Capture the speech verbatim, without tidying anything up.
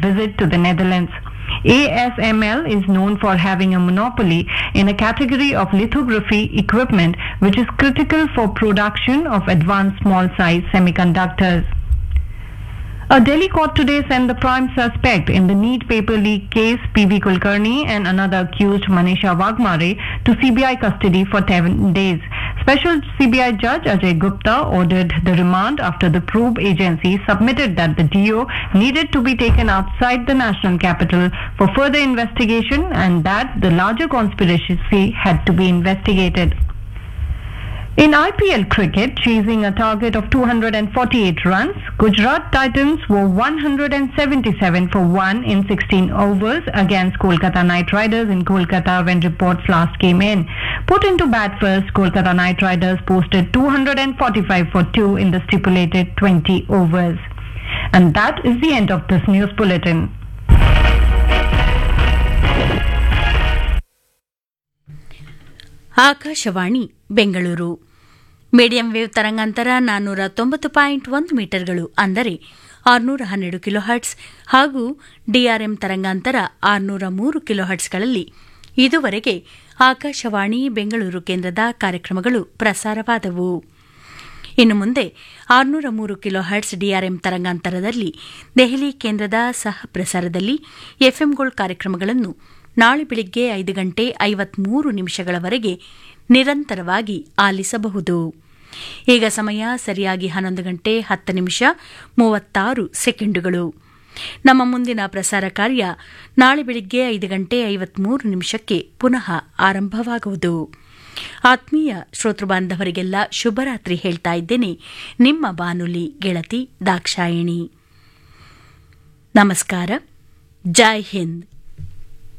visit to the Netherlands. A S M L is known for having a monopoly in a category of lithography equipment which is critical for production of advanced small-size semiconductors. A Delhi court today sent the prime suspect in the NEET paper leak case, P V Kulkarni, and another accused, Manisha Wagmare, to C B I custody for ten days. Special C B I Judge Ajay Gupta ordered the remand after the probe agency submitted that the D O needed to be taken outside the national capital for further investigation and that the larger conspiracy had to be investigated. In I P L cricket, chasing a target of two hundred forty-eight runs, Gujarat Titans were one hundred seventy-seven for one in sixteen overs against Kolkata Knight Riders in Kolkata when reports last came in. Put into bat first, Kolkata Knight Riders posted two hundred forty-five for two in the stipulated twenty overs. And that is the end of this news bulletin. Akashvani Bengaluru medium wave ತರಂಗಾಂತರ ನಾನ್ನೂರ ತೊಂಬತ್ತು point ಒಂದು ಮೀಟರ್ಗಳು ಅಂದರೆ ಆರುನೂರ ಹನ್ನೆರಡು kilohertz ಹಾಗೂ DRM ತರಂಗಾಂತರ ಆರುನೂರ ಮೂರು ಕಿಲೋಹರ್ಟ್ಸ್ಗಳಲ್ಲಿ ಇದುವರೆಗೆ ಆಕಾಶವಾಣಿ ಬೆಂಗಳೂರು ಕೇಂದ್ರದ ಕಾರ್ಯಕ್ರಮಗಳು ಪ್ರಸಾರವಾದವು. ಇನ್ನು ಮುಂದೆ ಆರುನೂರ ಮೂರು ಕಿಲೋಹರ್ಟ್ಸ್ ಡಿಆರ್ಎಂ ತರಂಗಾಂತರದಲ್ಲಿ ದೆಹಲಿ ಕೇಂದ್ರದ ಸಹ ಪ್ರಸಾರದಲ್ಲಿ ಎಫ್ಎಂ ಗೋಲ್ಡ್ ಕಾರ್ಯಕ್ರಮಗಳನ್ನು ನಾಳೆ ಬೆಳಿಗ್ಗೆ ಐದು ಗಂಟೆ ಐವತ್ಮೂರು ನಿಮಿಷಗಳವರೆಗೆ ನಿರಂತರವಾಗಿ ಆಲಿಸಬಹುದು. ಈಗ ಸಮಯ ಸರಿಯಾಗಿ ಹನ್ನೊಂದು ಗಂಟೆ ಹತ್ತು ನಿಮಿಷ ಮೂವತ್ತಾರು ಸೆಕೆಂಡುಗಳು. ನಮ್ಮ ಮುಂದಿನ ಪ್ರಸಾರ ಕಾರ್ಯ ನಾಳೆ ಬೆಳಿಗ್ಗೆ ಐದು ಗಂಟೆ ಐವತ್ಮೂರು ನಿಮಿಷಕ್ಕೆ ಪುನಃ ಆರಂಭವಾಗುವುದು. ಆತ್ಮೀಯ ಶ್ರೋತೃಬಾಂಧವರಿಗೆಲ್ಲ ಶುಭರಾತ್ರಿ ಹೇಳ್ತಾ ಇದ್ದೇನೆ. ನಿಮ್ಮ ಬಾನುಲಿ ಗೆಳತಿ ದಾಕ್ಷಾಯಿಣಿ. ನಮಸ್ಕಾರ. ಜೈ ಹಿಂದ್.